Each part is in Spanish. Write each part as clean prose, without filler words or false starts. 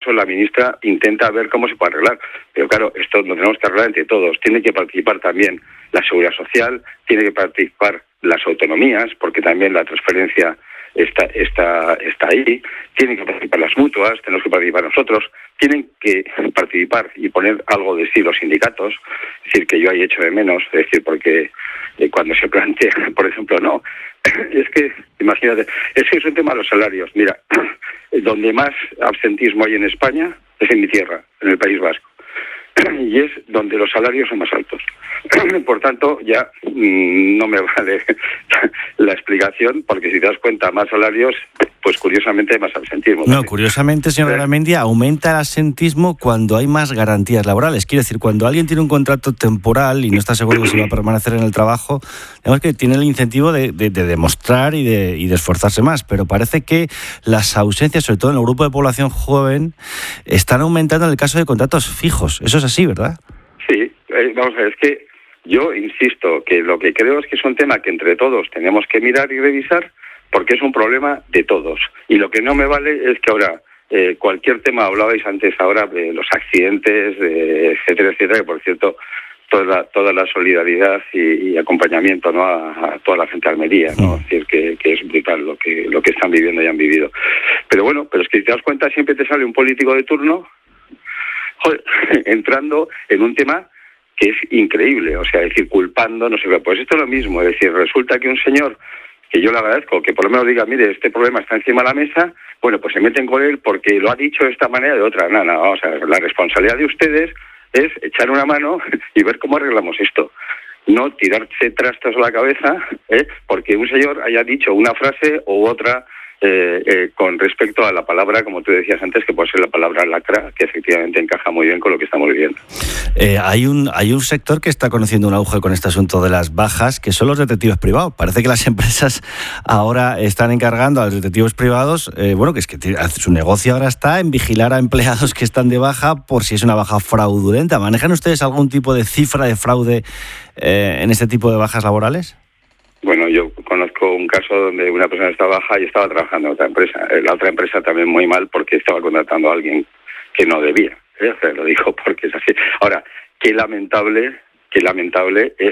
caso la ministra intenta ver cómo se puede arreglar. Pero claro, esto lo tenemos que arreglar entre todos. Tiene que participar también la Seguridad Social, tiene que participar las autonomías, porque también la transferencia está ahí, tienen que participar las mutuas, tenemos que participar nosotros, tienen que participar y poner algo de sí los sindicatos, es decir, que yo ahí echo de menos, es decir, porque cuando se plantea, por ejemplo, no, es que, imagínate, es que es un tema de los salarios, mira, donde más absentismo hay en España es en mi tierra, en el País Vasco, y es donde los salarios son más altos. Por tanto, ya no me vale la explicación, porque si te das cuenta, más salarios, pues curiosamente hay más absentismo. No, curiosamente, señor Garamendi, aumenta el absentismo cuando hay más garantías laborales. Quiere decir, cuando alguien tiene un contrato temporal y no está seguro de si va a permanecer en el trabajo, digamos que tiene el incentivo de demostrar y de esforzarse más. Pero parece que las ausencias, sobre todo en el grupo de población joven, están aumentando en el caso de contratos fijos. Eso es así, ¿verdad? Sí, vamos a ver, es que yo insisto que lo que creo es que es un tema que entre todos tenemos que mirar y revisar, porque es un problema de todos. Y lo que no me vale es que ahora cualquier tema, hablabais antes ahora de los accidentes, etcétera, etcétera, que por cierto toda la solidaridad y acompañamiento, ¿no?, a toda la gente de Almería, ¿no? Es decir, que es brutal lo que están viviendo y han vivido. Pero bueno, pero es que si te das cuenta siempre te sale un político de turno, joder, entrando en un tema que es increíble, o sea, es decir, culpando, no sé, pues esto es lo mismo, es decir, resulta que un señor, que yo le agradezco, que por lo menos diga, mire, este problema está encima de la mesa, bueno, pues se meten con él porque lo ha dicho de esta manera o de otra. No, o sea, la responsabilidad de ustedes es echar una mano y ver cómo arreglamos esto. No tirarse trastos a la cabeza, porque un señor haya dicho una frase u otra con respecto a la palabra, como tú decías antes, que puede ser la palabra lacra, que efectivamente encaja muy bien con lo que estamos viviendo. Hay un sector que está conociendo un auge con este asunto de las bajas, que son los detectives privados. Parece que las empresas ahora están encargando a los detectives privados, que es que su negocio ahora está en vigilar a empleados que están de baja por si es una baja fraudulenta. ¿Manejan ustedes algún tipo de cifra de fraude en este tipo de bajas laborales? Bueno, yo conozco un caso donde una persona estaba baja y estaba trabajando en otra empresa. La otra empresa también muy mal porque estaba contratando a alguien que no debía. O sea, lo digo porque es así. Ahora, qué lamentable es,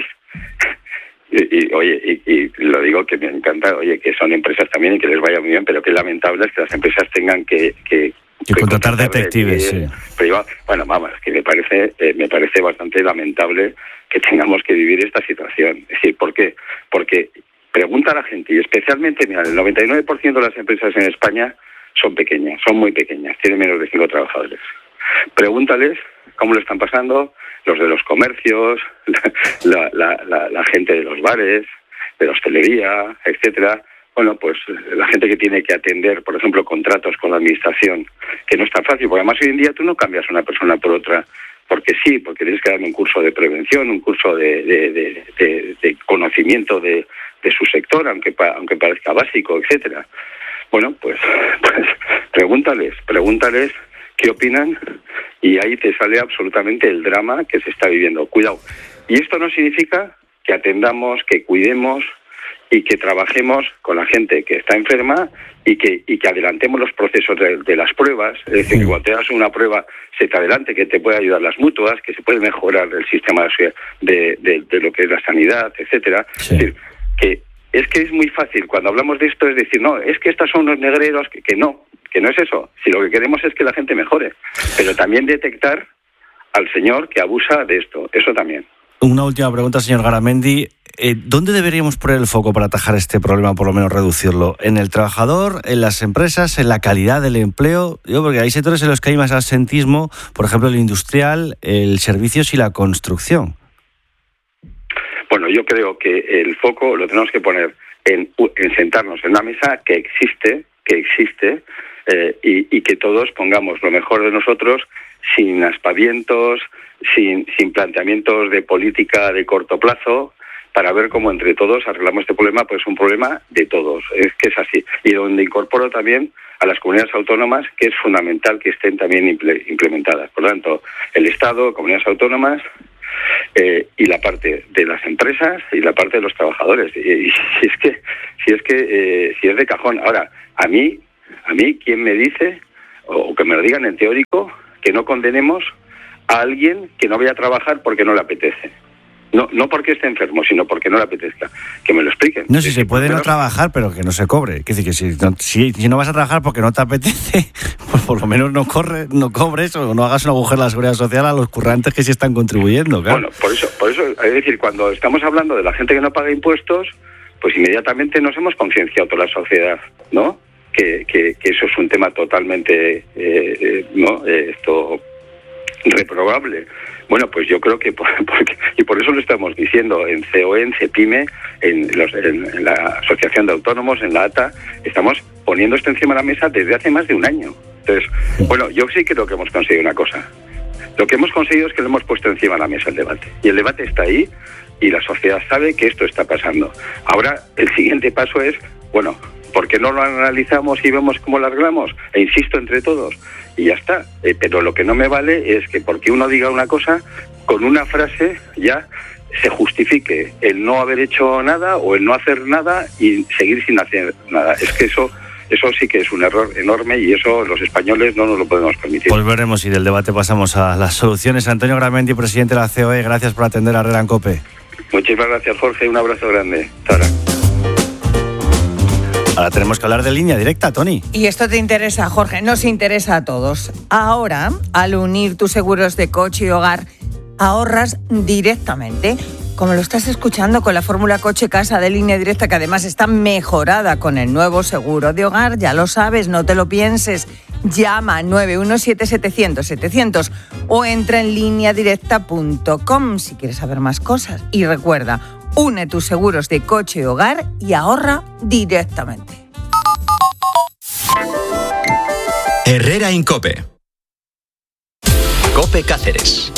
y lo digo que me encanta, que son empresas también y que les vaya muy bien, pero qué lamentable es que las empresas tengan que contratar detectives, sí. Privado. Bueno, vamos, que me parece bastante lamentable que tengamos que vivir esta situación. Es decir, ¿por qué? Porque pregunta a la gente, y especialmente, mira, el 99% de las empresas en España son pequeñas, son muy pequeñas, tienen menos de 5 trabajadores. Pregúntales cómo lo están pasando los de los comercios, la gente de los bares, de la hostelería, etcétera. Bueno, pues la gente que tiene que atender, por ejemplo, contratos con la administración, que no es tan fácil, porque además hoy en día tú no cambias una persona por otra, porque sí, porque tienes que darle un curso de prevención, un curso de conocimiento de su sector, aunque parezca básico, etcétera. Bueno, pues pregúntales qué opinan y ahí te sale absolutamente el drama que se está viviendo. Cuidado. Y esto no significa que atendamos, que cuidemos y que trabajemos con la gente que está enferma y que adelantemos los procesos de las pruebas. Es decir, que cuando te das una prueba se te adelante, que te puede ayudar las mutuas, que se puede mejorar el sistema de lo que es la sanidad, etcétera. Sí. Es que es muy fácil cuando hablamos de esto, es decir, no, es que estos son unos negreros, que no es eso. Si lo que queremos es que la gente mejore, pero también detectar al señor que abusa de esto, eso también. Una última pregunta, señor Garamendi. ¿Dónde deberíamos poner el foco para atajar este problema, por lo menos reducirlo? ¿En el trabajador, en las empresas, en la calidad del empleo? Porque hay sectores en los que hay más absentismo, por ejemplo, el industrial, el servicios y la construcción. Bueno, yo creo que el foco lo tenemos que poner en sentarnos en una mesa que existe y que todos pongamos lo mejor de nosotros sin aspavientos, sin planteamientos de política de corto plazo, para ver cómo entre todos arreglamos este problema, pues es un problema de todos, es que es así. Y donde incorporo también a las comunidades autónomas, que es fundamental que estén también implementadas. Por lo tanto, el Estado, comunidades autónomas, y la parte de las empresas y la parte de los trabajadores. Y si es de cajón. Ahora, a mí, ¿quién me dice o que me lo digan en teórico, que no condenemos a alguien que no vaya a trabajar porque no le apetece. No porque esté enfermo, sino porque no le apetezca. Que me lo expliquen. No, si se puede no trabajar, pero que no se cobre. Es decir, que si no vas a trabajar porque no te apetece, pues por lo menos no cobres o no hagas un agujero en la seguridad social a los currantes que sí están contribuyendo, claro. Bueno, por eso, es decir, cuando estamos hablando de la gente que no paga impuestos, pues inmediatamente nos hemos concienciado toda la sociedad, ¿no? Que eso es un tema totalmente, reprobable. Bueno, pues yo creo que y por eso lo estamos diciendo en COE, en CEPIME, en la Asociación de Autónomos, en la ATA, estamos poniendo esto encima de la mesa desde hace más de un año. Entonces, bueno, yo sí creo que hemos conseguido una cosa. Lo que hemos conseguido es que lo hemos puesto encima de la mesa el debate. Y el debate está ahí y la sociedad sabe que esto está pasando. Ahora, el siguiente paso es, bueno, ¿por qué no lo analizamos y vemos cómo lo arreglamos? E insisto, entre todos. Y ya está. Pero lo que no me vale es que porque uno diga una cosa, con una frase ya se justifique el no haber hecho nada o el no hacer nada y seguir sin hacer nada. Es que eso sí que es un error enorme y eso los españoles no nos lo podemos permitir. Pues veremos si del debate pasamos a las soluciones. Antonio Gramendi, presidente de la COE, gracias por atender a Herrera en COPE. Muchísimas gracias, Jorge. Un abrazo grande. Hasta ahora. Ahora tenemos que hablar de línea directa, Toni. Y esto te interesa, Jorge, nos interesa a todos. Ahora, al unir tus seguros de coche y hogar, ahorras directamente. Como lo estás escuchando con la fórmula coche-casa de línea directa, que además está mejorada con el nuevo seguro de hogar, ya lo sabes, no te lo pienses. Llama 917-700-700 o entra en lineadirecta.com si quieres saber más cosas. Y recuerda, une tus seguros de coche y hogar y ahorra directamente. Herrera en COPE. COPE Cáceres.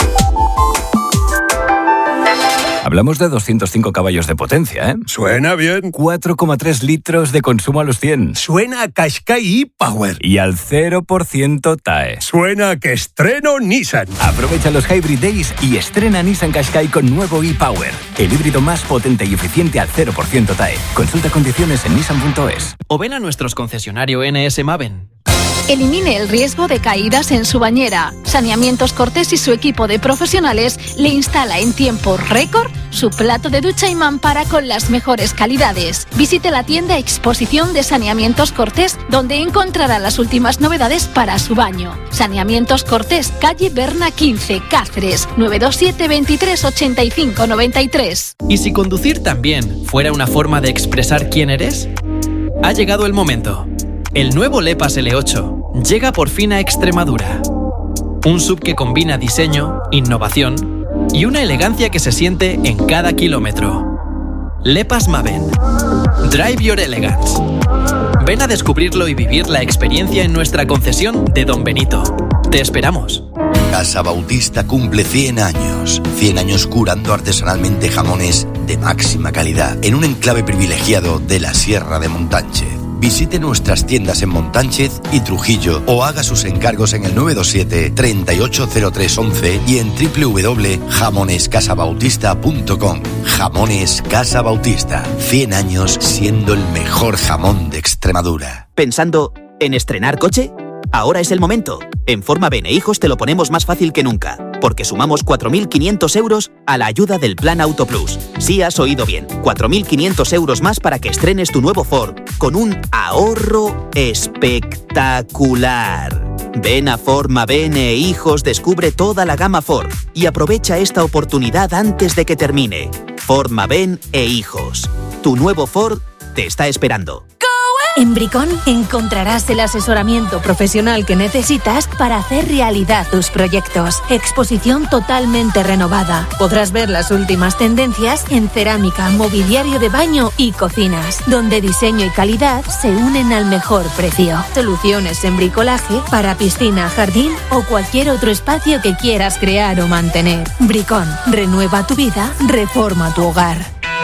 Hablamos de 205 caballos de potencia, ¿eh? Suena bien. 4,3 litros de consumo a los 100. Suena a Qashqai e-Power. Y al 0% TAE. Suena a que estreno Nissan. Aprovecha los Hybrid Days y estrena Nissan Qashqai con nuevo e-Power. El híbrido más potente y eficiente al 0% TAE. Consulta condiciones en nissan.es. O ven a nuestros concesionarios NS Maven. Elimine el riesgo de caídas en su bañera. Saneamientos Cortés y su equipo de profesionales le instala en tiempo récord su plato de ducha y mampara con las mejores calidades. Visite la tienda Exposición de Saneamientos Cortés, donde encontrará las últimas novedades para su baño. Saneamientos Cortés, calle Berna 15, Cáceres, 927 23 85 93. ¿Y si conducir también fuera una forma de expresar quién eres? Ha llegado el momento. El nuevo Lepas L8 llega por fin a Extremadura. Un SUV que combina diseño, innovación y una elegancia que se siente en cada kilómetro. Lepas Maven. Drive your elegance. Ven a descubrirlo y vivir la experiencia en nuestra concesión de Don Benito. Te esperamos. Casa Bautista cumple 100 años. 100 años curando artesanalmente jamones de máxima calidad en un enclave privilegiado de la Sierra de Montánchez. Visite nuestras tiendas en Montánchez y Trujillo o haga sus encargos en el 927 380311 y en www.jamonescasabautista.com. Jamones Casa Bautista. 100 años siendo el mejor jamón de Extremadura. ¿Pensando en estrenar coche? Ahora es el momento. En Forma Bene Hijos te lo ponemos más fácil que nunca, porque sumamos 4.500 euros a la ayuda del Plan Auto Plus. Sí has oído bien, 4.500 euros más para que estrenes tu nuevo Ford, con un ahorro espectacular. Ven a Forma Bene Hijos, descubre toda la gama Ford y aprovecha esta oportunidad antes de que termine. Forma Bene Hijos. Tu nuevo Ford te está esperando. En Bricón encontrarás el asesoramiento profesional que necesitas para hacer realidad tus proyectos. Exposición totalmente renovada. Podrás ver las últimas tendencias en cerámica, mobiliario de baño y cocinas, donde diseño y calidad se unen al mejor precio. Soluciones en bricolaje para piscina, jardín o cualquier otro espacio que quieras crear o mantener. Bricón, renueva tu vida, reforma tu hogar.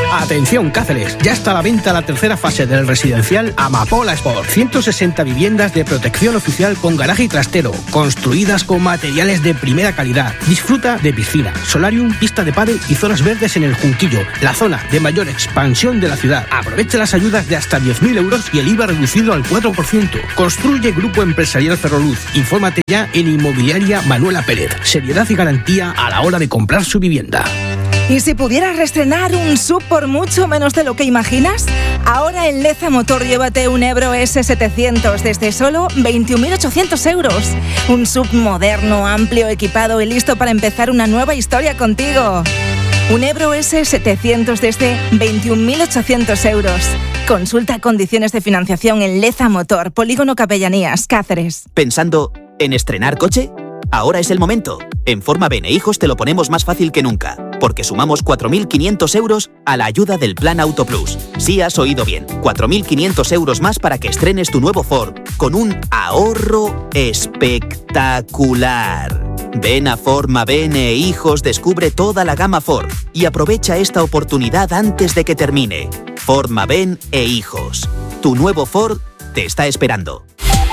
Atención Cáceres, ya está a la venta la tercera fase del residencial Amapola Sport. 160 viviendas de protección oficial con garaje y trastero, construidas con materiales de primera calidad. Disfruta de piscina, solarium, pista de pádel y zonas verdes en el Junquillo, la zona de mayor expansión de la ciudad. Aprovecha las ayudas de hasta 10.000 euros y el IVA reducido al 4%. Construye Grupo Empresarial Ferroluz. Infórmate ya en Inmobiliaria Manuela Pérez. Seriedad y garantía a la hora de comprar su vivienda. ¿Y si pudieras reestrenar un SUV por mucho menos de lo que imaginas? Ahora en Leza Motor llévate un Ebro S700 desde solo 21.800 euros. Un SUV moderno, amplio, equipado y listo para empezar una nueva historia contigo. Un Ebro S700 desde 21.800 euros. Consulta condiciones de financiación en Leza Motor, Polígono Capellanías, Cáceres. ¿Pensando en estrenar coche? Ahora es el momento. En Forma Bene Hijos te lo ponemos más fácil que nunca, porque sumamos 4.500 euros a la ayuda del Plan Auto Plus. Sí has oído bien, 4.500 euros más para que estrenes tu nuevo Ford, con un ahorro espectacular. Ven a Forma Bene Hijos, descubre toda la gama Ford y aprovecha esta oportunidad antes de que termine. Forma Ben e Hijos. Tu nuevo Ford te está esperando.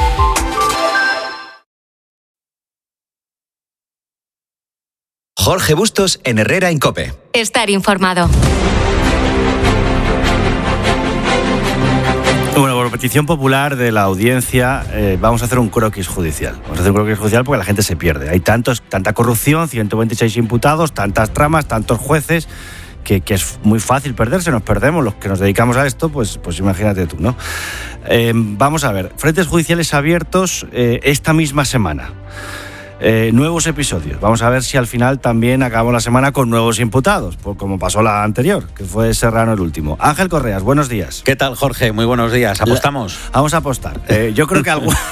Jorge Bustos en Herrera en COPE. Estar informado. Bueno, por petición popular de la audiencia, vamos a hacer un croquis judicial. Vamos a hacer un croquis judicial porque la gente se pierde. Hay tanta corrupción, 126 imputados, tantas tramas, tantos jueces, que es muy fácil perderse. Nos perdemos los que nos dedicamos a esto, pues imagínate tú, ¿no? Vamos a ver, frentes judiciales abiertos esta misma semana. Nuevos episodios. Vamos a ver si al final también acabamos la semana con nuevos imputados, como pasó la anterior, que fue Serrano el último. Ángel Correas, buenos días. ¿Qué tal, Jorge? Muy buenos días. ¿Apostamos? Vamos a apostar. Yo creo que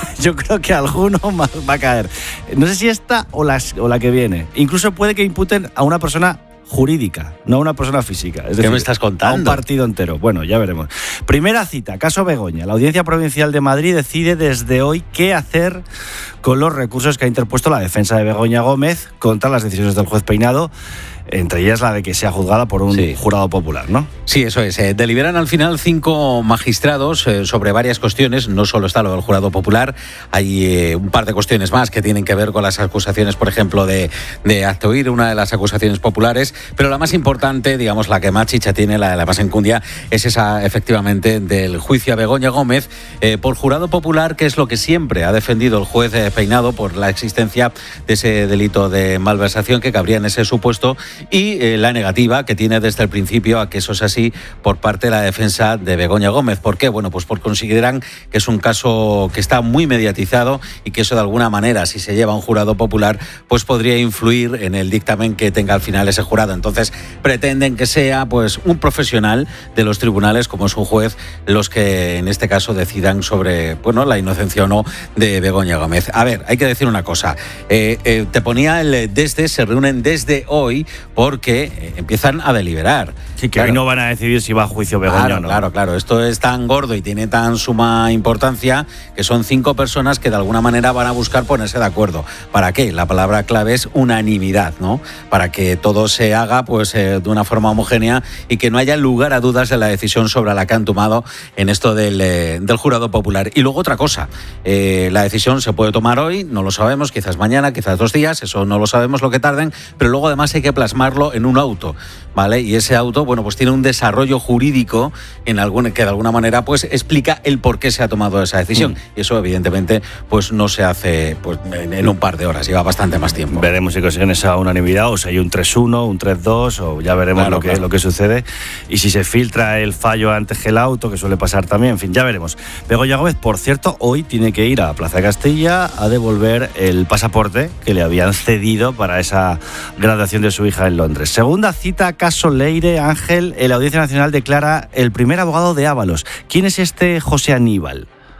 alguno más va a caer. No sé si esta o la que viene. Incluso puede que imputen a una persona jurídica, no a una persona física. Es decir, ¿qué me estás contando? A un partido entero. Bueno, ya veremos. Primera cita, caso Begoña. La Audiencia Provincial de Madrid decide desde hoy qué hacer con los recursos que ha interpuesto la defensa de Begoña Gómez contra las decisiones del juez Peinado, entre ellas la de que sea juzgada por un jurado popular, ¿no? Sí, eso es. Deliberan al final 5 magistrados sobre varias cuestiones. No solo está lo del jurado popular, hay un par de cuestiones más que tienen que ver con las acusaciones, por ejemplo, de Actoir, una de las acusaciones populares, pero la más importante, digamos, la que más chicha tiene, la más enjundia, es esa, efectivamente, del juicio a Begoña Gómez por jurado popular, que es lo que siempre ha defendido el juez Peinado por la existencia de ese delito de malversación que cabría en ese supuesto, y la negativa que tiene desde el principio a que eso es así por parte de la defensa de Begoña Gómez. ¿Por qué? Bueno, pues porque consideran que es un caso que está muy mediatizado y que eso de alguna manera, si se lleva a un jurado popular, pues podría influir en el dictamen que tenga al final ese jurado. Entonces pretenden que sea pues un profesional de los tribunales, como es un juez, los que en este caso decidan sobre la inocencia o no de Begoña Gómez. A ver, hay que decir una cosa. Te ponía se reúnen desde hoy porque empiezan a deliberar. Sí, que hoy no van a decidir si va a juicio Begoña o no. Claro. Esto es tan gordo y tiene tan suma importancia que son 5 personas que de alguna manera van a buscar ponerse de acuerdo. ¿Para qué? La palabra clave es unanimidad, ¿no? Para que todo se haga de una forma homogénea y que no haya lugar a dudas de la decisión sobre la que han tomado en esto del jurado popular. Y luego otra cosa, la decisión se puede tomar hoy, no lo sabemos, quizás mañana, quizás 2 días, eso no lo sabemos lo que tarden, pero luego además hay que plasmarlo en un auto, ¿vale? Y ese auto, pues tiene un desarrollo jurídico que de alguna manera pues explica el por qué se ha tomado esa decisión. Y eso evidentemente pues no se hace en un par de horas, lleva bastante más tiempo. Veremos si consiguen esa unanimidad o si hay un 3-1, un 3-2 o ya veremos lo que sucede y si se filtra el fallo ante Gelauto, que suele pasar también, en fin, ya veremos. Begoña Gómez, por cierto, hoy tiene que ir a Plaza de Castilla a devolver el pasaporte que le habían cedido para esa graduación de su hija en Londres. Segunda cita, caso Leire. Ángel, la Audiencia Nacional declara el primer abogado de Ábalos. ¿Quién es este José Aníbal?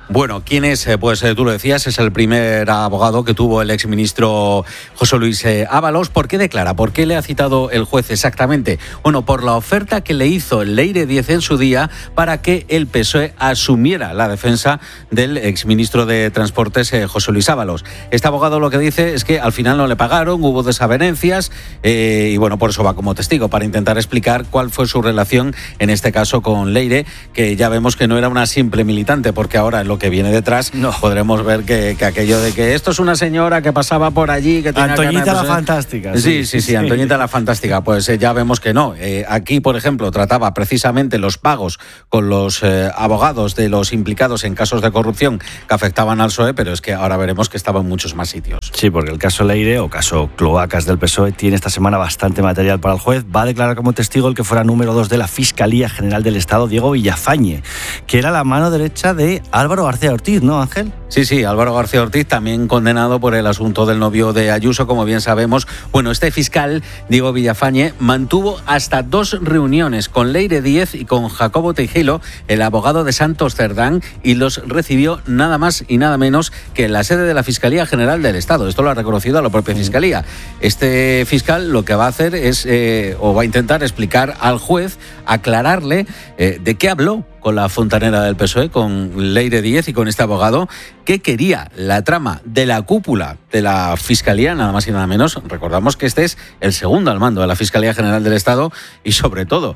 Bueno, ¿quién es? Pues tú lo decías, es el primer abogado que tuvo el exministro José Luis Ábalos. ¿Por qué declara? ¿Por qué le ha citado el juez exactamente? Bueno, por la oferta que le hizo el Leire 10 en su día para que el PSOE asumiera la defensa del exministro de Transportes José Luis Ábalos. Este abogado lo que dice es que al final no le pagaron, hubo desavenencias y bueno, por eso va como testigo para intentar explicar cuál fue su relación en este caso con Leire, que ya vemos que no era una simple militante, porque ahora en lo que viene detrás podremos ver que aquello de que esto es una señora que pasaba por allí, que tenía Antoñita la Fantástica. Sí, Antoñita la Fantástica. Pues ya vemos que no. Aquí, por ejemplo, trataba precisamente los pagos con los abogados de los implicados en casos de corrupción que afectaban al PSOE, pero es que ahora veremos que estaba en muchos más sitios. Sí, porque el caso Leire o caso Cloacas del PSOE tiene esta semana bastante material para el juez. Va a declarar como testigo el que fuera número 2 de la Fiscalía General del Estado, Diego Villafañe, que era la mano derecha de Álvaro García Ortiz, ¿no, Ángel? Sí, Álvaro García Ortiz, también condenado por el asunto del novio de Ayuso, como bien sabemos. Bueno, este fiscal, Diego Villafañe, mantuvo hasta 2 reuniones con Leire Díez y con Jacobo Tejilo, el abogado de Santos Cerdán, y los recibió nada más y nada menos que en la sede de la Fiscalía General del Estado. Esto lo ha reconocido a la propia Fiscalía. Este fiscal lo que va a hacer es, o va a intentar explicar al juez, aclararle de qué habló con la fontanera del PSOE, con Leire Díez y con este abogado, que quería la trama de la cúpula de la Fiscalía, nada más y nada menos. Recordamos que este es el segundo al mando de la Fiscalía General del Estado y, sobre todo,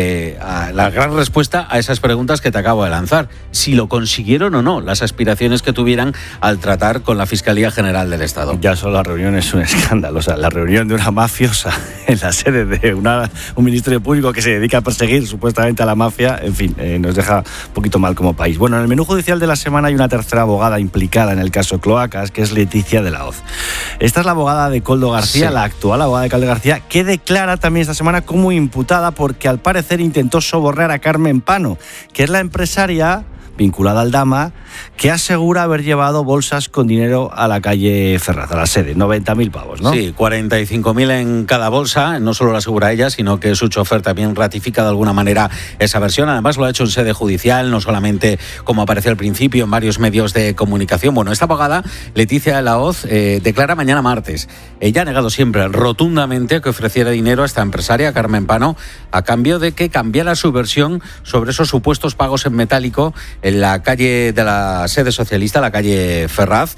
la gran respuesta a esas preguntas que te acabo de lanzar. Si lo consiguieron o no, las aspiraciones que tuvieran al tratar con la Fiscalía General del Estado. Ya solo la reunión es un escándalo. O sea, la reunión de una mafiosa en la sede de un ministerio público que se dedica a perseguir supuestamente a la mafia, en fin, nos deja un poquito mal como país. Bueno, en el menú judicial de la semana hay una tercera abogada implicada en el caso Cloacas, que es Leticia de la Hoz. Esta es la abogada de Koldo García, la actual abogada de Koldo García, que declara también esta semana como imputada porque al parecer intentó sobornar a Carmen Pano, que es la empresaria vinculada al Dama, que asegura haber llevado bolsas con dinero a la calle Ferraz, a la sede, 90.000 pavos, ¿no? Sí, 45.000 en cada bolsa, no solo lo asegura ella, sino que su chofer también ratifica de alguna manera esa versión. Además lo ha hecho en sede judicial, no solamente como apareció al principio en varios medios de comunicación. Bueno, esta abogada, Leticia de la Hoz, declara mañana martes. Ella ha negado siempre rotundamente que ofreciera dinero a esta empresaria, Carmen Pano, a cambio de que cambiara su versión sobre esos supuestos pagos en metálico en la calle de la sede socialista, la calle Ferraz.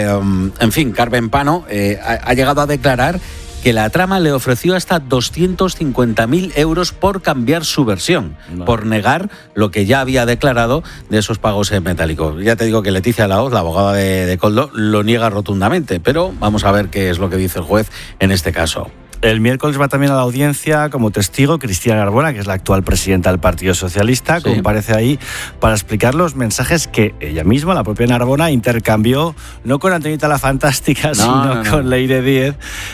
En fin, Carmen Pano ha llegado a declarar que la trama le ofreció hasta 250.000 euros por cambiar su versión, por negar lo que ya había declarado de esos pagos en metálico. Ya te digo que Leticia de la Hoz, la abogada de Koldo, lo niega rotundamente, pero vamos a ver qué es lo que dice el juez en este caso. El miércoles va también a la audiencia como testigo Cristina Narbona, que es la actual presidenta del Partido Socialista, sí. Comparece ahí para explicar los mensajes que ella misma, la propia Narbona, intercambió, no con Antoñita la Fantástica, sino con Leire Díez,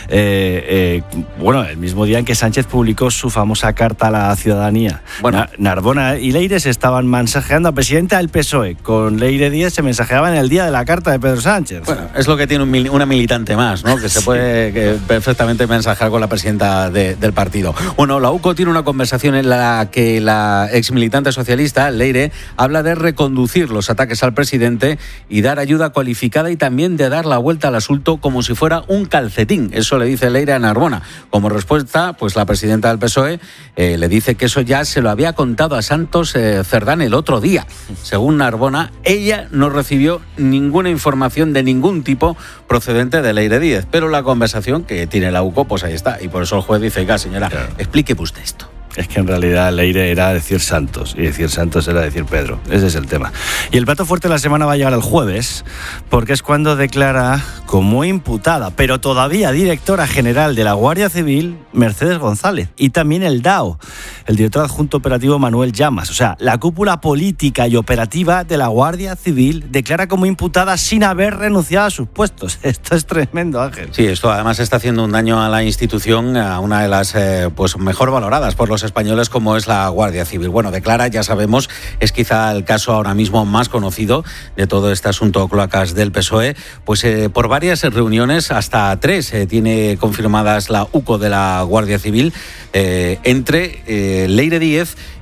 el mismo día en que Sánchez publicó su famosa carta a la ciudadanía. Bueno, Narbona y Leire se estaban mensajeando a presidenta del PSOE, con Leire Díez se mensajeaban el día de la carta de Pedro Sánchez. Bueno, es lo que tiene una militante más, ¿no? Que se puede perfectamente mensajear con la presidenta del partido. Bueno, la UCO tiene una conversación en la que la exmilitante socialista, Leire, habla de reconducir los ataques al presidente y dar ayuda cualificada y también de dar la vuelta al asunto como si fuera un calcetín. Eso le dice Leire a Narbona. Como respuesta, pues la presidenta del PSOE le dice que eso ya se lo había contado a Santos Cerdán el otro día. Según Narbona, ella no recibió ninguna información de ningún tipo procedente de Leire Díez, pero la conversación que tiene la UCO, pues ahí está. Y por eso el juez dice, oiga, señora, explíqueme usted esto. Es que en realidad Leire era decir Santos y decir Santos era decir Pedro. Ese es el tema. Y el plato fuerte de la semana va a llegar el jueves, porque es cuando declara como imputada, pero todavía directora general de la Guardia Civil, Mercedes González. Y también el DAO, el director adjunto operativo Manuel Llamas. O sea, la cúpula política y operativa de la Guardia Civil declara como imputada sin haber renunciado a sus puestos. Esto es tremendo, Ángel. Sí, esto además está haciendo un daño a la institución, a una de las mejor valoradas por los españoles como es la Guardia Civil. Bueno, declara, ya sabemos, es quizá el caso ahora mismo más conocido de todo este asunto Cloacas del PSOE, pues por varias reuniones, hasta 3 tiene confirmadas la UCO de la Guardia Civil, entre Leire Díez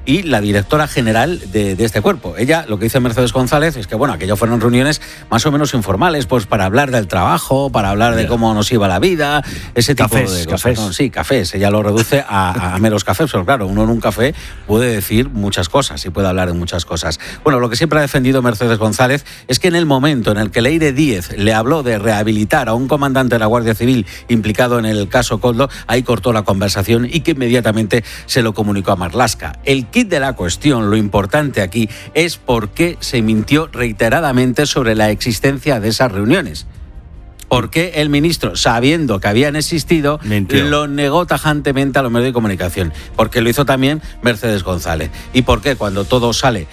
y la directora general de este cuerpo. Ella, lo que dice Mercedes González, es que bueno, aquello fueron reuniones más o menos informales, pues para hablar del trabajo, para hablar de cómo nos iba la vida, ese tipo de cosas. Cafés. No, sí, cafés. Ella lo reduce a meros cafés, pero claro, uno en un café puede decir muchas cosas y puede hablar de muchas cosas. Bueno, lo que siempre ha defendido Mercedes González es que en el momento en el que Leire Díez le habló de rehabilitar a un comandante de la Guardia Civil implicado en el caso Koldo, ahí cortó la conversación y que inmediatamente se lo comunicó a Marlaska. El kit de la cuestión, lo importante aquí, es por qué se mintió reiteradamente sobre la existencia de esas reuniones. ¿Por qué el ministro, sabiendo que habían existido, lo negó tajantemente a los medios de comunicación? Porque lo hizo también Mercedes González. ¿Y por qué cuando todo sale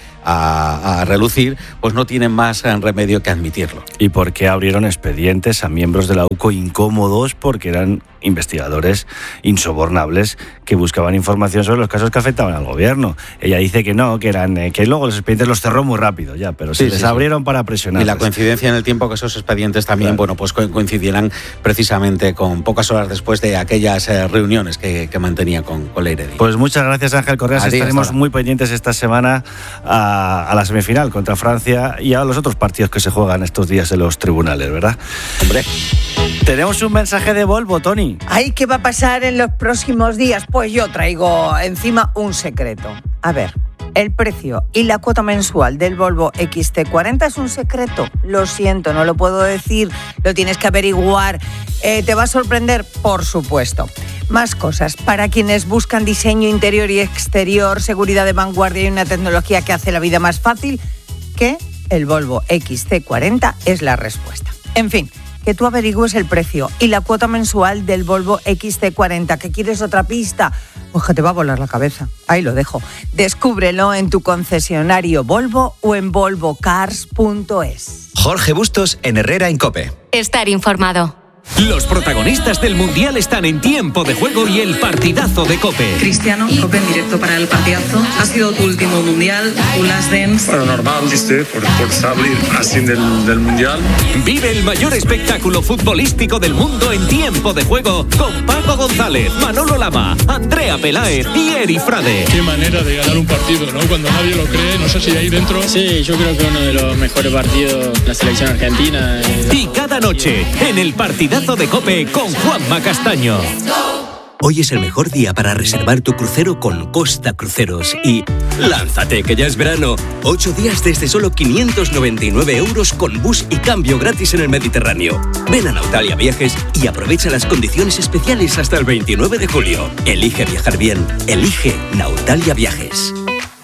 a relucir, pues no tienen más remedio que admitirlo? Y porque abrieron expedientes a miembros de la UCO incómodos porque eran investigadores insobornables que buscaban información sobre los casos que afectaban al gobierno. Ella dice que no, que eran que luego los expedientes los cerró muy rápido ya, pero se les abrieron para presionar. Y la coincidencia en el tiempo que esos expedientes también, bueno, pues coincidieran precisamente con pocas horas después de aquellas reuniones que mantenía con Leire Díez. Pues muchas gracias, Ángel Correas. Estaremos muy pendientes esta semana a la semifinal contra Francia y a los otros partidos que se juegan estos días en los tribunales, ¿verdad? Hombre. Tenemos un mensaje de Volvo, Tony. Ay, ¿qué va a pasar en los próximos días? Pues yo traigo encima un secreto. A ver, el precio y la cuota mensual del Volvo XC40 es un secreto. Lo siento, no lo puedo decir, lo tienes que averiguar. ¿Te va a sorprender? Por supuesto. Más cosas. Para quienes buscan diseño interior y exterior, seguridad de vanguardia y una tecnología que hace la vida más fácil, que el Volvo XC40 es la respuesta. En fin, que tú averigües el precio y la cuota mensual del Volvo XC40. ¿Que quieres otra pista? Pues que te va a volar la cabeza. Ahí lo dejo. Descúbrelo en tu concesionario Volvo o en volvocars.es. Jorge Bustos en Herrera en COPE. Estar informado. Los protagonistas del Mundial están en Tiempo de Juego y el partidazo de COPE. Cristiano, COPE en directo para el partidazo. Ha sido tu último Mundial, tu last dance. Bueno, normal, ¿viste? Por salir así del Mundial. Vive el mayor espectáculo futbolístico del mundo en Tiempo de Juego con Paco González, Manolo Lama, Andrea Peláez y Eri Frade. Qué manera de ganar un partido, ¿no? Cuando nadie lo cree, no sé si ahí dentro... Sí, yo creo que uno de los mejores partidos de la selección argentina. Y cada noche, en el partidazo de COPE con Juanma Castaño. Hoy es el mejor día para reservar tu crucero con Costa Cruceros y lánzate que ya es verano. 8 días desde solo 599 € con bus y cambio gratis en el Mediterráneo. Ven a Nautalia Viajes y aprovecha las condiciones especiales hasta el 29 de julio. Elige viajar bien. Elige Nautalia Viajes.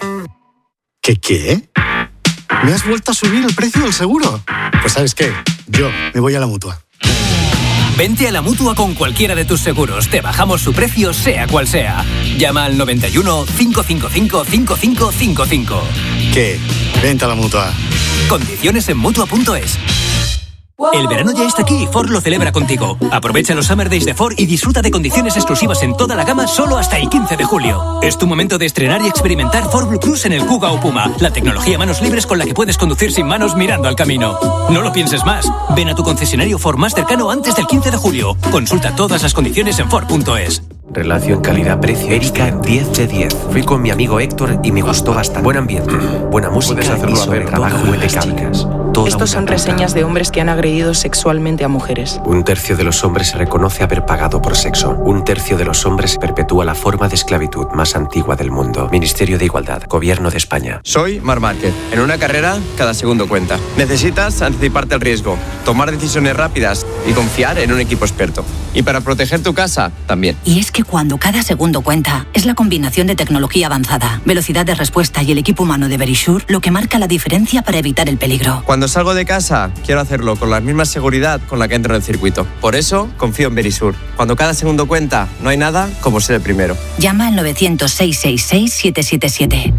¿Qué? ¿Me has vuelto a subir el precio del seguro? Pues ¿sabes qué? Yo me voy a la Mutua. Vente a la Mutua con cualquiera de tus seguros. Te bajamos su precio, sea cual sea. Llama al 91 555 5555. ¿Qué? Vente a la Mutua. Condiciones en Mutua.es. El verano ya está aquí y Ford lo celebra contigo. Aprovecha los Summer Days de Ford y disfruta de condiciones exclusivas en toda la gama solo hasta el 15 de julio. Es tu momento de estrenar y experimentar Ford Blue Cruise en el Kuga o Puma, la tecnología manos libres con la que puedes conducir sin manos mirando al camino. No lo pienses más. Ven a tu concesionario Ford más cercano antes del 15 de julio. Consulta todas las condiciones en Ford.es. Relación calidad-precio. Erika, 10 de 10. Fui con mi amigo Héctor y me gustó bastante. Buen ambiente, buena música y sobre trabajo impecable. Estos son reseñas de hombres que han agredido sexualmente a mujeres. 1/3 de los hombres reconoce haber pagado por sexo. 1/3 de los hombres perpetúa la forma de esclavitud más antigua del mundo. Ministerio de Igualdad, Gobierno de España. Soy Marc Márquez. En una carrera, cada segundo cuenta. Necesitas anticiparte al riesgo, tomar decisiones rápidas y confiar en un equipo experto. Y para proteger tu casa, también. Y es que cuando cada segundo cuenta, es la combinación de tecnología avanzada, velocidad de respuesta y el equipo humano de Verisure lo que marca la diferencia para evitar el peligro. Cuando salgo de casa, quiero hacerlo con la misma seguridad con la que entro en el circuito. Por eso, confío en Verisure. Cuando cada segundo cuenta, no hay nada como ser el primero. Llama al 900 666 777.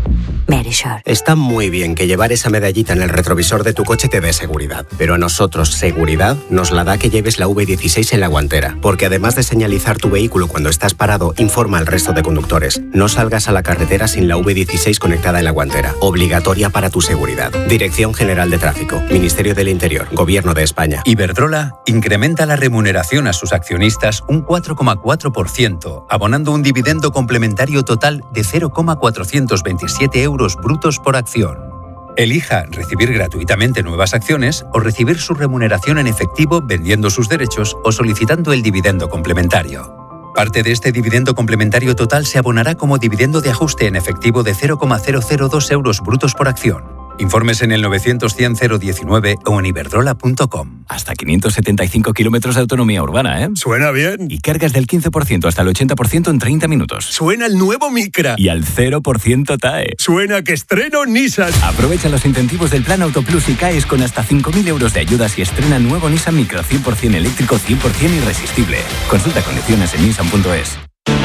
Verisure. Está muy bien que llevar esa medallita en el retrovisor de tu coche te dé seguridad, pero a nosotros seguridad nos la da que lleves la V16 en la guantera, porque además de señalizar tu vehículo cuando estás parado, informa al resto de conductores. No salgas a la carretera sin la V16 conectada en la guantera, obligatoria para tu seguridad. Dirección General de Tráfico, Ministerio del Interior, Gobierno de España. Iberdrola incrementa la remuneración a sus accionistas un 4,4%, abonando un dividendo complementario total de 0,427 euros brutos por acción. Elija recibir gratuitamente nuevas acciones o recibir su remuneración en efectivo vendiendo sus derechos o solicitando el dividendo complementario. Parte de este dividendo complementario total se abonará como dividendo de ajuste en efectivo de 0,002 euros brutos por acción. Informes en el 900-100-019 o en iberdrola.com. Hasta 575 kilómetros de autonomía urbana, ¿eh? Suena bien. Y cargas del 15% hasta el 80% en 30 minutos. Suena el nuevo Micra. Y al 0% TAE. Suena que estreno Nissan. Aprovecha los incentivos del Plan Autoplus y caes con hasta 5.000 euros de ayudas y estrena nuevo Nissan Micra 100% eléctrico, 100% irresistible. Consulta condiciones en nissan.es.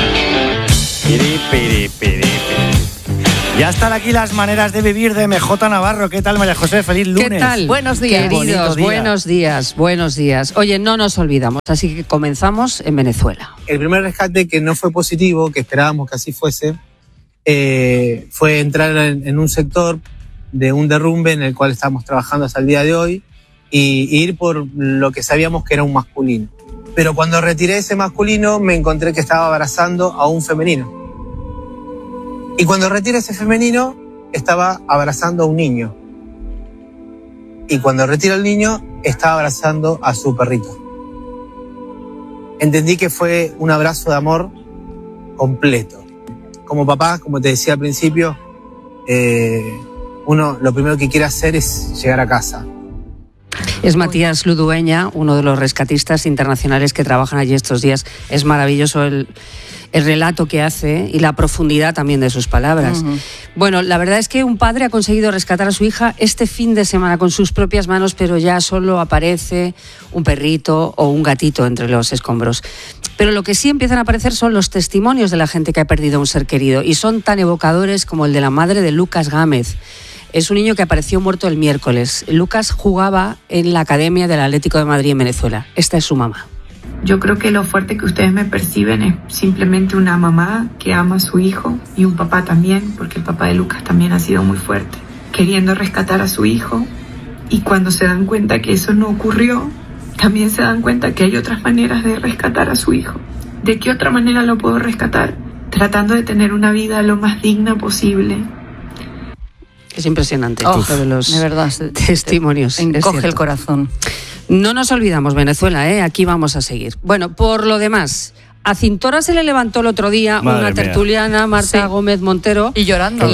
Ya están aquí las maneras de vivir de MJ Navarro. ¿Qué tal, María José? Feliz lunes. ¿Qué tal? Buenos días. Queridos, buenos días, buenos días. Oye, no nos olvidamos, así que comenzamos en Venezuela. El primer rescate que no fue positivo, que esperábamos que así fuese, fue entrar en un sector de un derrumbe en el cual estamos trabajando hasta el día de hoy y ir por lo que sabíamos que era un masculino. Pero cuando retiré ese masculino me encontré que estaba abrazando a un femenino. Y cuando retira ese femenino, estaba abrazando a un niño. Y cuando retira al niño, estaba abrazando a su perrito. Entendí que fue un abrazo de amor completo. Como papá, como te decía al principio, uno lo primero que quiere hacer es llegar a casa. Es Matías Ludueña, uno de los rescatistas internacionales que trabajan allí estos días. Es maravilloso el relato que hace y la profundidad también de sus palabras. Uh-huh. Bueno, la verdad es que un padre ha conseguido rescatar a su hija este fin de semana con sus propias manos, pero ya solo aparece un perrito o un gatito entre los escombros. Pero lo que sí empiezan a aparecer son los testimonios de la gente que ha perdido a un ser querido, y son tan evocadores como el de la madre de Lucas Gámez. Es un niño que apareció muerto el miércoles. Lucas jugaba en la Academia del Atlético de Madrid en Venezuela. Esta es su mamá. Yo creo que lo fuerte que ustedes me perciben es simplemente una mamá que ama a su hijo, y un papá también, porque el papá de Lucas también ha sido muy fuerte, queriendo rescatar a su hijo, y cuando se dan cuenta que eso no ocurrió, también se dan cuenta que hay otras maneras de rescatar a su hijo. ¿De qué otra manera lo puedo rescatar? Tratando de tener una vida lo más digna posible. Es impresionante de los de verdad, testimonios. Encoge el corazón. No nos olvidamos, Venezuela, aquí vamos a seguir. Bueno, por lo demás, a Cintora se le levantó el otro día una tertuliana, Marta Gómez Montero. Y llorando.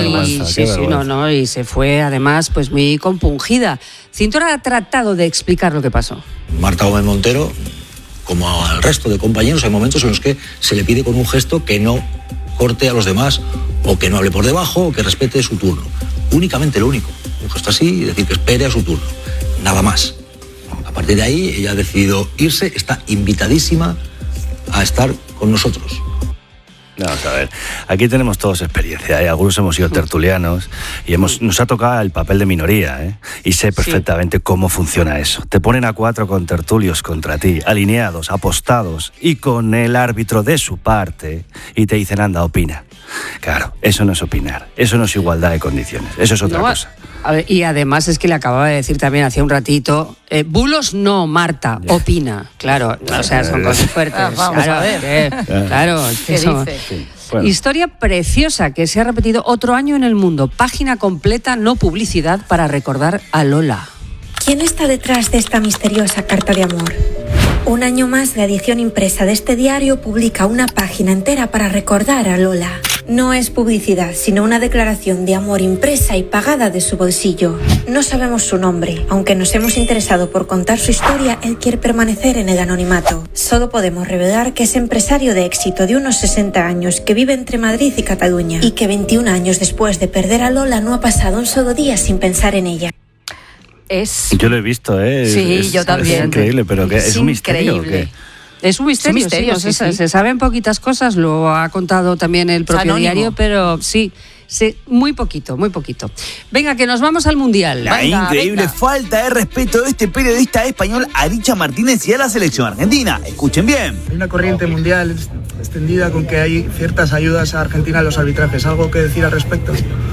Y se fue además pues muy compungida. Cintora ha tratado de explicar lo que pasó. Marta Gómez Montero, como al resto de compañeros, hay momentos en los que se le pide con un gesto que no corte a los demás, o que no hable por debajo, o que respete su turno. Únicamente lo único. Un gesto así, decir que espere a su turno. Nada más. A partir de ahí, ella ha decidido irse, está invitadísima a estar con nosotros. Vamos a ver, aquí tenemos todos experiencia, algunos hemos sido tertulianos y nos ha tocado el papel de minoría, y sé perfectamente cómo funciona eso. Te ponen a 4 contertulios contra ti, alineados, apostados y con el árbitro de su parte, y te dicen, anda, opina. Claro, eso no es opinar, eso no es igualdad de condiciones, eso es otra cosa. A ver, y además es que le acababa de decir también hace un ratito, bulos no, Marta, opina. Claro, o sea, son cosas fuertes. Vamos a ver. Claro, ¿qué dice? Sí, bueno. Historia preciosa que se ha repetido otro año en el mundo. Página completa, no publicidad, para recordar a Lola. ¿Quién está detrás de esta misteriosa carta de amor? Un año más, la edición impresa de este diario publica una página entera para recordar a Lola. No es publicidad, sino una declaración de amor impresa y pagada de su bolsillo. No sabemos su nombre. Aunque nos hemos interesado por contar su historia, él quiere permanecer en el anonimato. Solo podemos revelar que es empresario de éxito de unos 60 años que vive entre Madrid y Cataluña, y que 21 años después de perder a Lola no ha pasado un solo día sin pensar en ella. Yo lo he visto, Sí, yo también. Es increíble, pero que es un misterio. Increíble. Es un misterio, sí. Se saben poquitas cosas, lo ha contado también el propio diario, pero sí, Sí, muy poquito, muy poquito. Venga, que nos vamos al Mundial. La increíble falta de respeto de este periodista español a Richa Martínez y a la selección argentina. Escuchen bien. Hay una corriente mundial extendida con que hay ciertas ayudas a Argentina en los arbitrajes. ¿Algo que decir al respecto?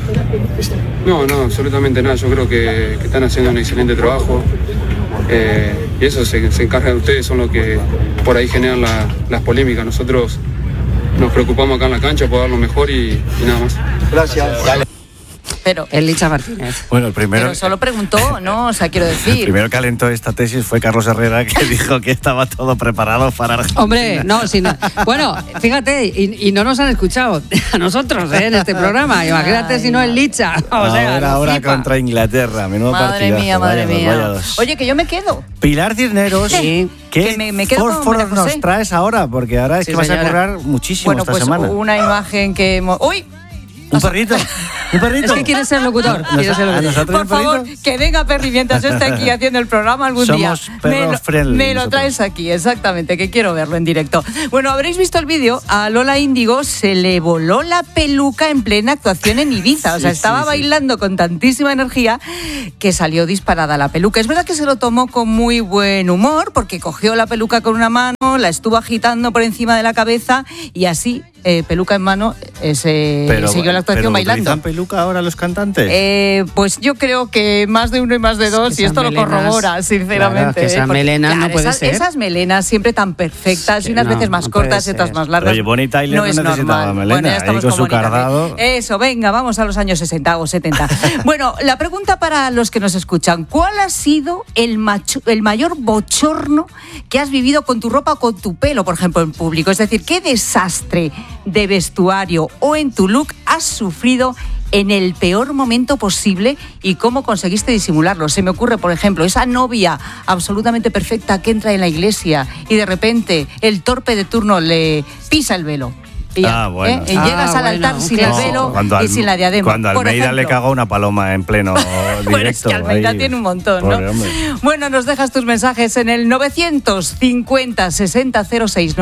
No, absolutamente nada. Yo creo que están haciendo un excelente trabajo. Y eso se encarga de ustedes, son los que por ahí generan las polémicas. Nosotros nos preocupamos acá en la cancha por dar lo mejor y nada más. Gracias. Pero el Licha Martínez. Bueno, el primero. Pero solo preguntó, ¿no? O sea, quiero decir. El primero que alentó esta tesis fue Carlos Herrera, que dijo que estaba todo preparado para Argentina. Hombre, no, si no. Bueno, fíjate, y no nos han escuchado a nosotros en este programa. Imagínate si no el Licha. O sea, ahora contra Inglaterra. Menudo partidazo. Madre mía. Oye, que yo me quedo. Pilar Cisneros. Sí. ¿Qué me quedo fósforos nos traes ahora? Porque ahora es que vas a currar muchísimo esta semana. Bueno, pues una imagen que hemos... ¡Uy! Un perrito. Es que quieres ser locutor. Por favor, que venga Perry mientras yo esté aquí haciendo el programa algún día. Me lo traes aquí, exactamente, que quiero verlo en directo. Bueno, habréis visto el vídeo. A Lola Índigo se le voló la peluca en plena actuación en Ibiza. O sea, estaba bailando con tantísima energía que salió disparada la peluca. Es verdad que se lo tomó con muy buen humor porque cogió la peluca con una mano, la estuvo agitando por encima de la cabeza y así, peluca en mano, siguió la actuación bailando. ¿Utilizan peluca ahora los cantantes? Pues yo creo que más de uno y más de dos, y esto lo corrobora, sinceramente. Claro, que esas melenas no puede ser. Esas melenas siempre tan perfectas, y unas veces más cortas y otras más largas. Oye, Bonnie Tyler no necesitaba melena, bueno, ya estamos ahí con su cardado. Eso, venga, vamos a los años 60 o 70. Bueno, la pregunta para los que nos escuchan: ¿cuál ha sido el mayor bochorno que has vivido con tu ropa o con tu pelo, por ejemplo, en público? Es decir, ¿qué desastre de vestuario o en tu look has sufrido en el peor momento posible y cómo conseguiste disimularlo? Se me ocurre, por ejemplo, esa novia absolutamente perfecta que entra en la iglesia y de repente el torpe de turno le pisa el velo. Y llegas al altar sin el velo y sin la diadema. Cuando Almeida le cagó una paloma en pleno directo. Bueno, es que Almeida tiene un montón, ¿no? Bueno, nos dejas tus mensajes en el 950-6006,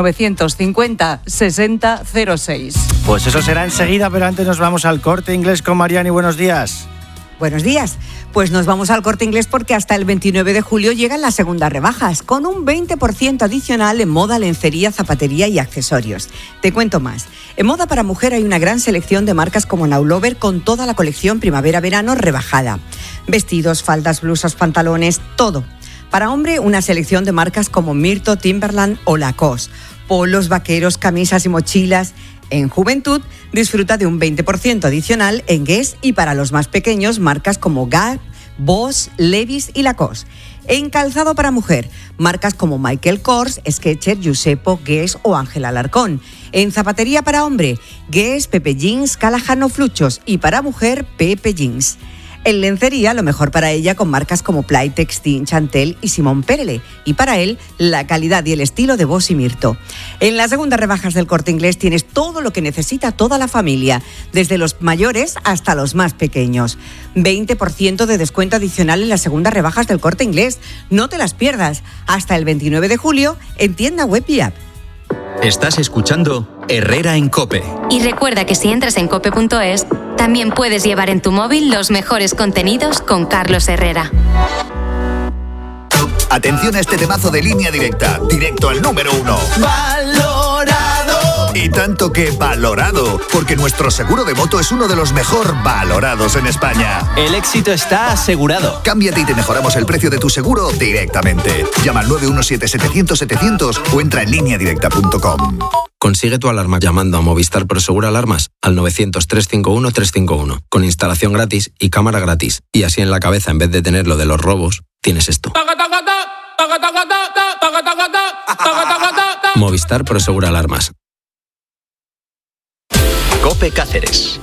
950-6006. Pues eso será enseguida, pero antes nos vamos al Corte Inglés con Mariani. Buenos días. Buenos días. Pues nos vamos al Corte Inglés porque hasta el 29 de julio llegan las segundas rebajas, con un 20% adicional en moda, lencería, zapatería y accesorios. Te cuento más. En moda para mujer hay una gran selección de marcas como Now Lover con toda la colección primavera-verano rebajada. Vestidos, faldas, blusas, pantalones, todo. Para hombre, una selección de marcas como Myrto, Timberland o Lacoste. Polos, vaqueros, camisas y mochilas. En juventud, disfruta de un 20% adicional en Guess, y para los más pequeños, marcas como Gap, Boss, Levi's y Lacoste. En calzado para mujer, marcas como Michael Kors, Skechers, Giuseppe, Guess o Ángel Alarcón. En zapatería para hombre, Guess, Pepe Jeans, Callahan o Fluchos, y para mujer, Pepe Jeans. En lencería, lo mejor para ella con marcas como Playtex, Tin, Chantel y Simón Perele. Y para él, la calidad y el estilo de Boss y Myrto. En las segundas rebajas del Corte Inglés tienes todo lo que necesita toda la familia, desde los mayores hasta los más pequeños. 20% de descuento adicional en las segundas rebajas del Corte Inglés. No te las pierdas. Hasta el 29 de julio en tienda web y app. Estás escuchando Herrera en COPE. Y recuerda que si entras en cope.es, también puedes llevar en tu móvil los mejores contenidos con Carlos Herrera. Atención a este temazo de Línea Directa, directo al número 1. ¡Valorado! Y tanto que valorado, porque nuestro seguro de moto es uno de los mejor valorados en España. El éxito está asegurado. Cámbiate y te mejoramos el precio de tu seguro directamente. Llama al 917-700-700 o entra en lineadirecta.com. Consigue tu alarma llamando a Movistar Prosegur Alarmas al 900-351-351, con instalación gratis y cámara gratis. Y así en la cabeza, en vez de tener lo de los robos, tienes esto. Movistar Prosegur Alarmas. COPE Cáceres.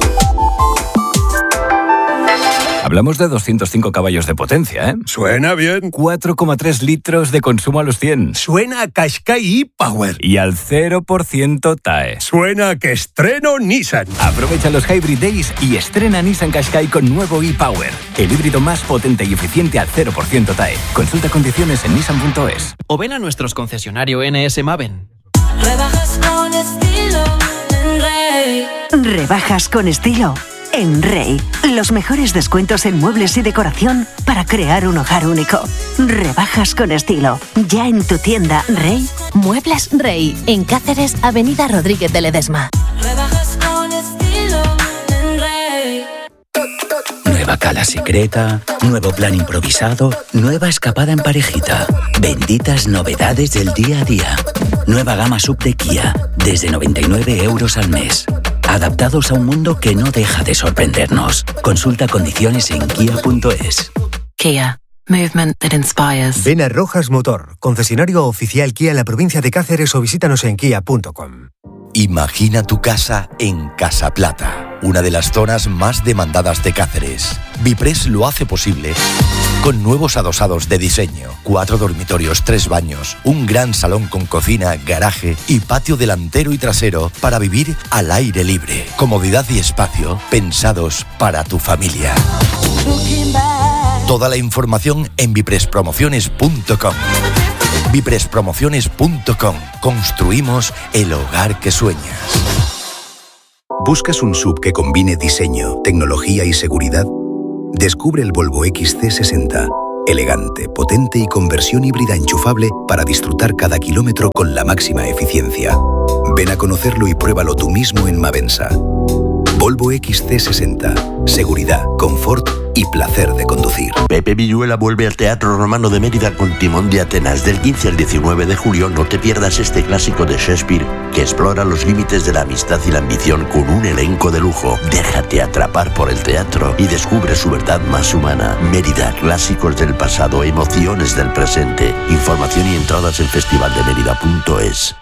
Hablamos de 205 caballos de potencia, ¿eh? Suena bien. 4,3 litros de consumo a los 100. Suena a Qashqai e-Power. Y al 0% TAE. Suena a que estreno Nissan. Aprovecha los Hybrid Days y estrena Nissan Qashqai con nuevo e-Power. El híbrido más potente y eficiente al 0% TAE. Consulta condiciones en nissan.es. O ven a nuestros concesionarios NS Maven. Rebajas con estilo en Real. Rey. Rebajas con estilo en Rey. Los mejores descuentos en muebles y decoración para crear un hogar único. Rebajas con estilo. Ya en tu tienda Rey. Muebles Rey. En Cáceres, Avenida Rodríguez de Ledesma. Rebajas con estilo en Rey. Nueva cala secreta, nuevo plan improvisado, nueva escapada en parejita. Benditas novedades del día a día. Nueva gama sub de Kia, desde 99 € al mes. Adaptados a un mundo que no deja de sorprendernos. Consulta condiciones en kia.es. Kia. Movement that inspires. Ven a Rojas Motor, concesionario oficial Kia en la provincia de Cáceres, o visítanos en kia.com. Imagina tu casa en Casa Plata, una de las zonas más demandadas de Cáceres. Vipress lo hace posible con nuevos adosados de diseño, 4 dormitorios, 3 baños, un gran salón con cocina, garaje y patio delantero y trasero para vivir al aire libre. Comodidad y espacio pensados para tu familia. Toda la información en viprespromociones.com. viprespromociones.com. Construimos el hogar que sueñas. ¿Buscas un SUV que combine diseño, tecnología y seguridad? Descubre el Volvo XC60. Elegante, potente y con versión híbrida enchufable para disfrutar cada kilómetro con la máxima eficiencia. Ven a conocerlo y pruébalo tú mismo en Mavensa. Volvo XC60. Seguridad, confort y placer de conducir. Pepe Villuela vuelve al Teatro Romano de Mérida con Timón de Atenas. Del 15 al 19 de julio no te pierdas este clásico de Shakespeare que explora los límites de la amistad y la ambición con un elenco de lujo. Déjate atrapar por el teatro y descubre su verdad más humana. Mérida, clásicos del pasado, emociones del presente. Información y entradas en festivaldemerida.es.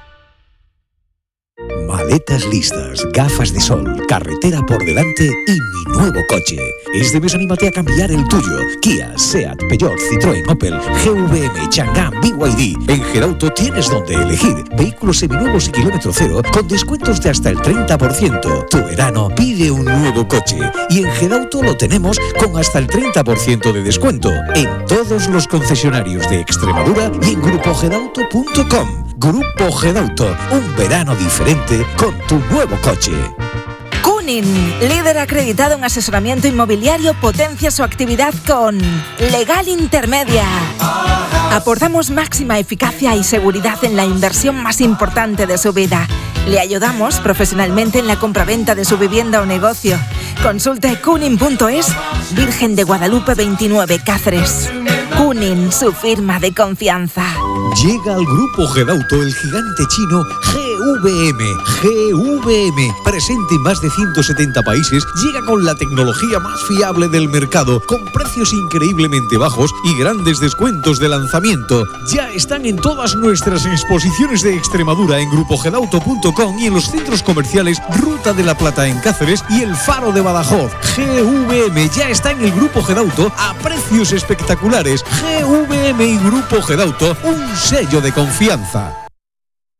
Maletas listas, gafas de sol, carretera por delante y mi nuevo coche. Este mes anímate a cambiar el tuyo. Kia, Seat, Peugeot, Citroën, Opel, GVM, Chang'an, BYD. En Gedauto tienes donde elegir. Vehículos seminuevos y kilómetro cero con descuentos de hasta el 30%. Tu verano pide un nuevo coche. Y en Gedauto lo tenemos con hasta el 30% de descuento. En todos los concesionarios de Extremadura y en grupogedauto.com. Grupo Gedauto, un verano diferente con tu nuevo coche. Cunin, líder acreditado en asesoramiento inmobiliario, potencia su actividad con Legal Intermedia. Aportamos máxima eficacia y seguridad en la inversión más importante de su vida. Le ayudamos profesionalmente en la compraventa de su vivienda o negocio. Consulte cunin.es, Virgen de Guadalupe 29, Cáceres. Cunin, su firma de confianza. Llega al Grupo Gedauto el gigante chino GVM, presente en más de 170 países, llega con la tecnología más fiable del mercado, con precios increíblemente bajos y grandes descuentos de lanzamiento. Ya están en todas nuestras exposiciones de Extremadura en grupogedauto.com y en los centros comerciales Ruta de la Plata en Cáceres y El Faro de Badajoz. GVM ya está en el Grupo Gedauto a precios espectaculares. GVM y Grupo Gedauto, un sello de confianza.